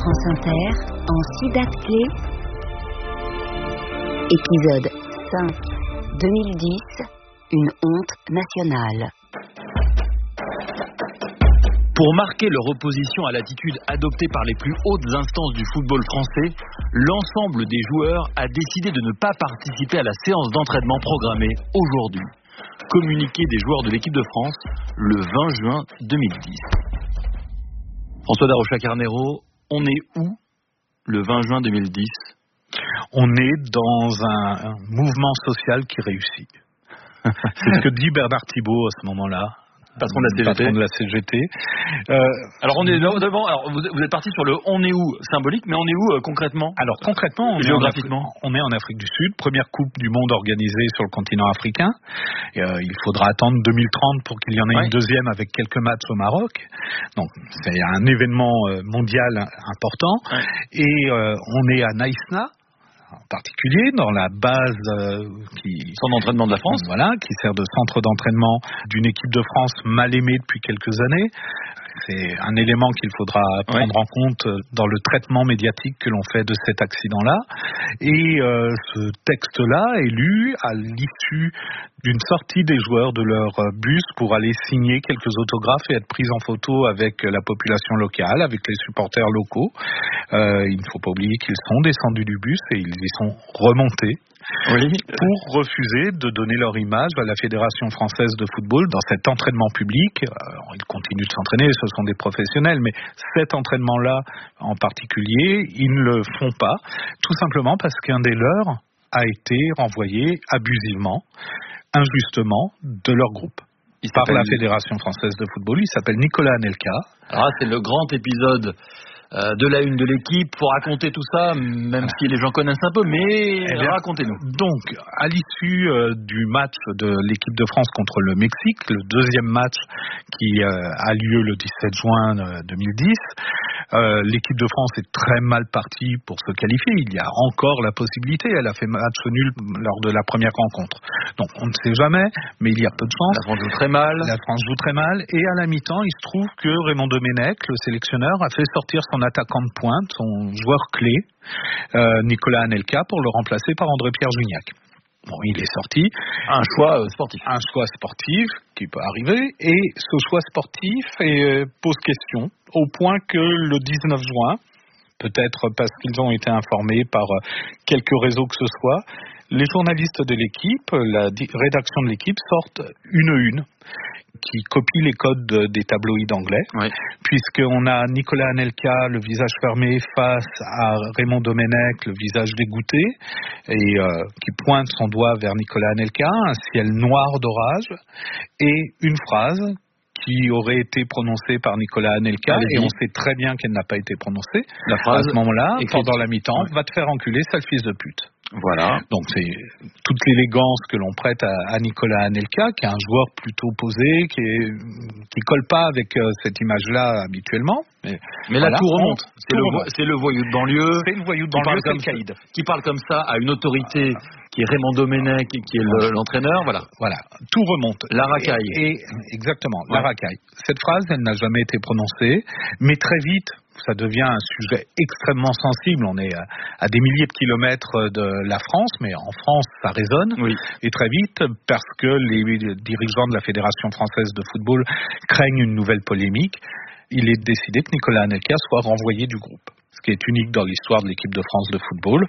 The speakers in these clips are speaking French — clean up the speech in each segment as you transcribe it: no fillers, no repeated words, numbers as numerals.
France Inter, en 6 dates clés. Épisode 5, 2010, une honte nationale. Pour marquer leur opposition à l'attitude adoptée par les plus hautes instances du football français, l'ensemble des joueurs a décidé de ne pas participer à la séance d'entraînement programmée aujourd'hui. Communiqué des joueurs de l'équipe de France le 20 juin 2010. François Darocha-Carnero, on est où le 20 juin 2010 ? On est dans un mouvement social qui réussit. C'est ce que dit Bernard Thibault à ce moment-là. Patron de la CGT. Alors on est devant. Alors vous êtes parti sur le on est où symbolique, mais on est où concrètement ? Alors concrètement, géographiquement, on est en Afrique du Sud, première Coupe du Monde organisée sur le continent africain. Il faudra attendre 2030 pour qu'il y en ait une deuxième avec quelques matchs au Maroc. Donc c'est un événement mondial important. Ouais. Et on est à Naïsna, en particulier dans la base centre d'entraînement de la France, qui sert de centre d'entraînement d'une équipe de France mal aimée depuis quelques années. C'est un élément qu'il faudra prendre en compte dans le traitement médiatique que l'on fait de cet accident-là. Et ce texte-là est lu à l'issue d'une sortie des joueurs de leur bus pour aller signer quelques autographes et être pris en photo avec la population locale, avec les supporters locaux. Il ne faut pas oublier qu'ils sont descendus du bus et ils y sont remontés. Oui. Pour refuser de donner leur image à la Fédération française de football dans cet entraînement public. Alors, ils continuent de s'entraîner, ce sont des professionnels, mais cet entraînement-là en particulier, ils ne le font pas, tout simplement parce qu'un des leurs a été renvoyé abusivement, injustement, de leur groupe. Par la Fédération française de football. Il s'appelle Nicolas Anelka. Alors c'est le grand épisode de la une de l'équipe. Faut raconter tout ça, même si les gens connaissent un peu, mais racontez-nous. Donc, à l'issue du match de l'équipe de France contre le Mexique, le deuxième match qui a lieu le 17 juin 2010, l'équipe de France est très mal partie pour se qualifier. Il y a encore la possibilité. Elle a fait match nul lors de la première rencontre. Donc, on ne sait jamais, mais il y a peu de chance. La France joue très mal. La France joue très mal. Et à la mi-temps, il se trouve que Raymond Domenech, le sélectionneur, a fait sortir son attaquant de pointe, son joueur clé, Nicolas Anelka, pour le remplacer par André-Pierre Gignac. Bon, il est sorti. Un choix sportif. Un choix sportif qui peut arriver. Et ce choix sportif pose question, au point que le 19 juin, peut-être parce qu'ils ont été informés par quelques réseaux que ce soit, les journalistes de l'équipe, la rédaction de l'équipe, sortent une qui copie les codes des tabloïds anglais, puisqu'on a Nicolas Anelka, le visage fermé, face à Raymond Domenech, le visage dégoûté, et qui pointe son doigt vers Nicolas Anelka, un ciel noir d'orage, et une phrase qui aurait été prononcée par Nicolas Anelka, et on sait très bien qu'elle n'a pas été prononcée. La phrase, à ce moment-là, pendant la mi-temps, va te faire enculer, sale fils de pute. Voilà. Donc c'est toute l'élégance que l'on prête à Nicolas Anelka, qui est un joueur plutôt posé, qui colle pas avec cette image-là habituellement. Mais là tout remonte. C'est le voyou de banlieue. C'est le voyou de banlieue, c'est le caïd. Qui parle comme ça à une autorité qui est Raymond Domenech, qui est l'entraîneur. Voilà. Tout remonte. La racaille. Exactement. La racaille. Cette phrase, elle n'a jamais été prononcée, mais très vite, ça devient un sujet extrêmement sensible. On est à des milliers de kilomètres de la France, mais en France, ça résonne. Oui. Et très vite, parce que les dirigeants de la Fédération française de football craignent une nouvelle polémique, il est décidé que Nicolas Anelka soit renvoyé du groupe, ce qui est unique dans l'histoire de l'équipe de France de football.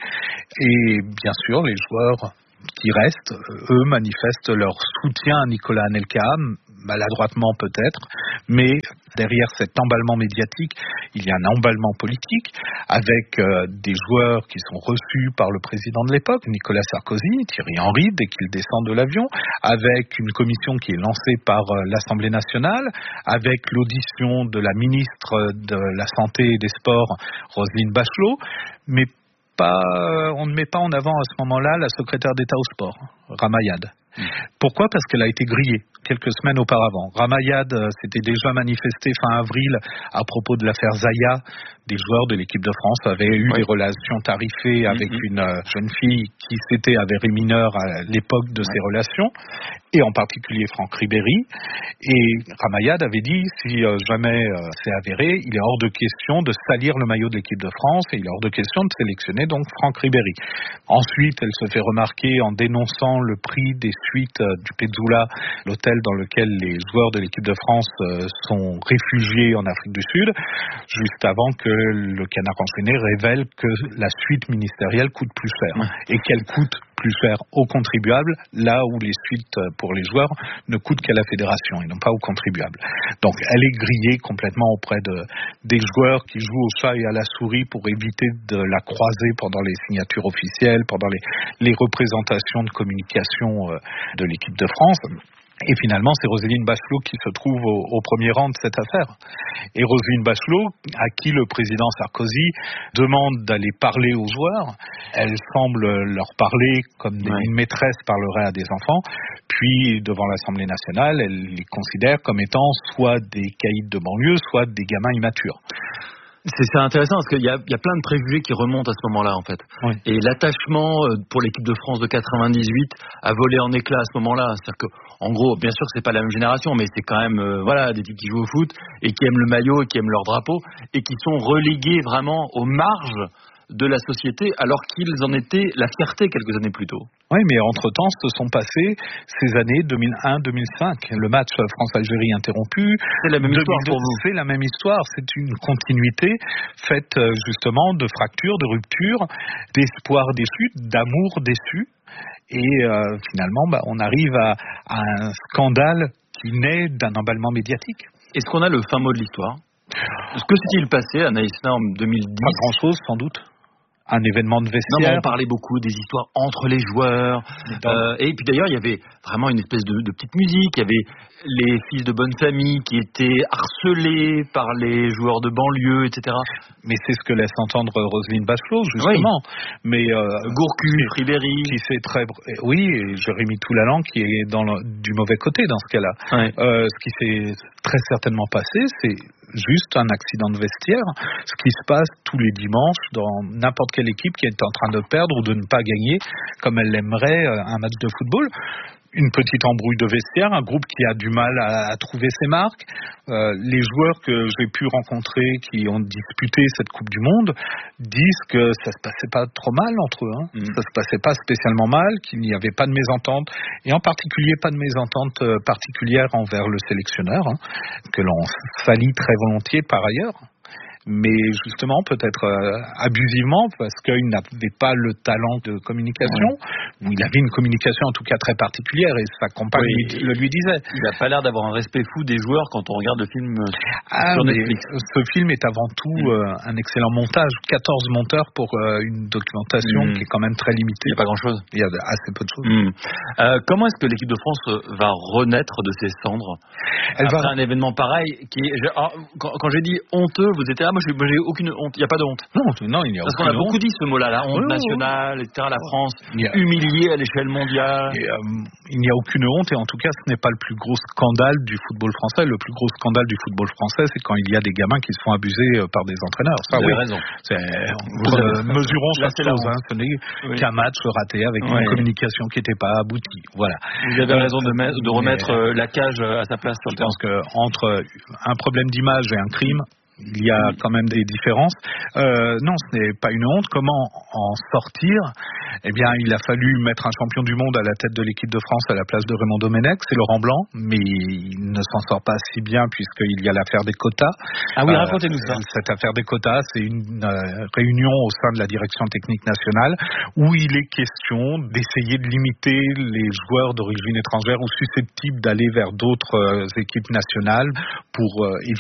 Et bien sûr, les joueurs qui restent, eux, manifestent leur soutien à Nicolas Anelka, maladroitement peut-être, mais derrière cet emballement médiatique, il y a un emballement politique avec des joueurs qui sont reçus par le président de l'époque, Nicolas Sarkozy, Thierry Henry, dès qu'il descend de l'avion, avec une commission qui est lancée par l'Assemblée nationale, avec l'audition de la ministre de la Santé et des Sports, Roselyne Bachelot, mais on ne met pas en avant à ce moment-là la secrétaire d'État au sport, Ramayad. Pourquoi ? Parce qu'elle a été grillée quelques semaines auparavant. Ramayad s'était déjà manifesté fin avril à propos de l'affaire Zaya. Des joueurs de l'équipe de France avaient eu des relations tarifées avec une jeune fille qui s'était avérée mineure à l'époque de ces relations, et en particulier Franck Ribéry. Et Ramayad avait dit, si jamais c'est avéré, il est hors de question de salir le maillot de l'équipe de France, et il est hors de question de sélectionner donc Franck Ribéry. Ensuite, elle se fait remarquer en dénonçant le prix des suites du Pezzula, l'hôtel dans lequel les joueurs de l'équipe de France sont réfugiés en Afrique du Sud, juste avant que le Canard enchaîné révèle que la suite ministérielle coûte plus cher, et qu'elle coûte plus cher aux contribuables, là où les suites pour les joueurs ne coûtent qu'à la fédération et non pas aux contribuables. Donc elle est grillée complètement auprès des joueurs qui jouent au chat et à la souris pour éviter de la croiser pendant les signatures officielles, pendant les représentations de communication de l'équipe de France. Et finalement, c'est Roselyne Bachelot qui se trouve au premier rang de cette affaire. Et Roselyne Bachelot, à qui le président Sarkozy demande d'aller parler aux joueurs, elle semble leur parler comme une maîtresse parlerait à des enfants, puis devant l'Assemblée nationale, elle les considère comme étant soit des caïds de banlieue, soit des gamins immatures. C'est intéressant parce qu'il y a plein de préjugés qui remontent à ce moment-là en fait. Oui. Et l'attachement pour l'équipe de France de 98 a volé en éclats à ce moment-là. C'est-à-dire que, en gros, bien sûr c'est pas la même génération, mais c'est quand même des types qui jouent au foot et qui aiment le maillot et qui aiment leur drapeau et qui sont relégués vraiment aux marges de la société alors qu'ils en étaient la fierté quelques années plus tôt. Oui, mais entre-temps, se sont passées ces années 2001-2005. Le match France-Algérie interrompu. C'est la même histoire pour vous. C'est la même histoire. C'est une continuité faite justement de fractures, de ruptures, d'espoir déçu, d'amour déçu. Et finalement, on arrive à un scandale qui naît d'un emballement médiatique. Est-ce qu'on a le fin mot de l'histoire ? Que s'est-il passé à Naïsna en 2010 ? Pas grand-chose, sans doute. Un événement de vestiaire. Non, mais on parlait beaucoup des histoires entre les joueurs. Et puis d'ailleurs, il y avait vraiment une espèce de petite musique. Il y avait les fils de bonne famille qui étaient harcelés par les joueurs de banlieue, etc. Mais c'est ce que laisse entendre Roselyne Bachelot, justement. Oui. Mais Gourcuff, Ribéry. Qui fait très... Oui, et Jérémy Toulalan qui est du mauvais côté dans ce cas-là. Oui. Ce qui s'est très certainement passé, c'est juste un accident de vestiaire, ce qui se passe tous les dimanches dans n'importe quelle équipe qui est en train de perdre ou de ne pas gagner, comme elle l'aimerait un match de football. Une petite embrouille de vestiaire, un groupe qui a du mal à trouver ses marques. Les joueurs que j'ai pu rencontrer qui ont disputé cette Coupe du Monde disent que ça se passait pas trop mal entre eux. Ça se passait pas spécialement mal, qu'il n'y avait pas de mésentente, et en particulier pas de mésentente particulière envers le sélectionneur, que l'on salit très volontiers par ailleurs. Mais justement, peut-être abusivement, parce qu'il n'avait pas le talent de communication, ou il avait une communication en tout cas très particulière, et sa compagne le lui disait. Il n'a pas l'air d'avoir un respect fou des joueurs quand on regarde le film sur Netflix. Ce film est avant tout un excellent montage. 14 monteurs pour une documentation qui est quand même très limitée. Il n'y a pas grand-chose. Il y a assez peu de choses. Comment est-ce que l'équipe de France va renaître de ses cendres après un événement pareil quand j'ai dit honteux, vous étiez là, moi j'ai aucune honte, il n'y a pas de honte. Non, il n'y a parce qu'on a beaucoup dit ce mot-là, la honte nationale, etc. La France humiliée à l'échelle mondiale. Il n'y a aucune honte, et en tout cas ce n'est pas le plus gros scandale du football français. Le plus gros scandale du football français, c'est quand il y a des gamins qui se font abuser par des entraîneurs. Ça, vous avez raison. Mesurons chaque chose. Ce n'est qu'un match raté avec une communication qui n'était pas aboutie. Voilà. Vous avez raison de remettre la cage à sa place sur le terrain. Je pense qu'entre un problème d'image et un crime, il y a quand même des différences. Non, ce n'est pas une honte. Comment en sortir ? Eh bien, il a fallu mettre un champion du monde à la tête de l'équipe de France à la place de Raymond Domenech. C'est Laurent Blanc, mais il ne s'en sort pas si bien puisqu'il y a l'affaire des quotas. Ah oui, racontez-nous ça. Cette affaire des quotas, c'est une réunion au sein de la direction technique nationale où il est question d'essayer de limiter les joueurs d'origine étrangère ou susceptibles d'aller vers d'autres équipes nationales pour éviter